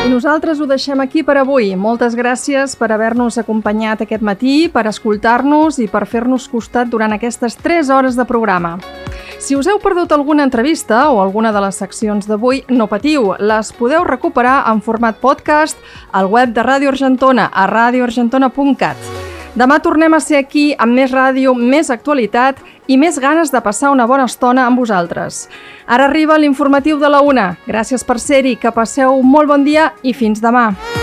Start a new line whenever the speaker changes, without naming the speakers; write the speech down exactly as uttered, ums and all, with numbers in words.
I nosaltres ho deixem aquí per avui. Moltes gràcies per haver-nos acompanyat aquest matí, per escoltar-nos i per fer-nos costat durant aquestes tres hores de programa. Si us heu perdut alguna entrevista o alguna de les seccions d'avui, no patiu, les podeu recuperar en format podcast al web de Ràdio Argentona, a radio argentona punt cat. Demà tornem a ser aquí amb més ràdio, més actualitat i més ganes de passar una bona estona amb vosaltres. Ara arriba l'informatiu de la una. Gràcies per ser-hi, que passeu un molt bon dia i fins demà.